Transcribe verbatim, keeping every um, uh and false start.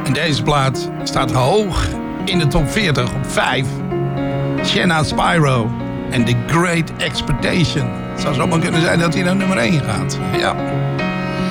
En deze plaat staat hoog in de top veertig op vijf. Shanna Spyro en The Great Expectation. Het zou zomaar kunnen zijn dat hij naar nummer één gaat. Ja.